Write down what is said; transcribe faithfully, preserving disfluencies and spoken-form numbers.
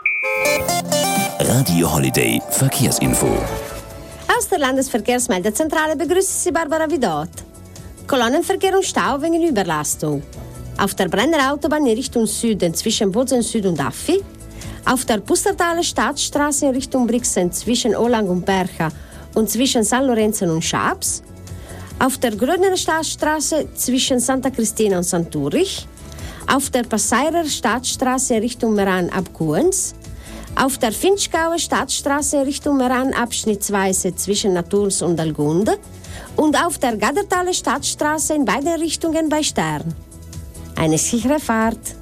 Radio Holiday Verkehrsinfo. Aus der Landesverkehrsmeldezentrale begrüßt Sie Barbara Vidot. Kolonnenverkehr und Stau wegen Überlastung. Auf der Brenner Autobahn in Richtung Süden zwischen Bozen Süd und Affi. Auf der Pustertaler Staatsstraße in Richtung Brixen zwischen Olang und Bercha und zwischen San Lorenzo und Schabs. Auf der Grödner Staatsstraße zwischen Santa Cristina und Santurich. Auf der Passairer Staatsstraße in Richtung Meran ab Kuens. Auf der Finchgauer Staatsstraße in Richtung Meran abschnittsweise zwischen Naturls und Algunde. Und auf der Gadertaler Staatsstraße in beide Richtungen bei Stern. Eine sichere Fahrt.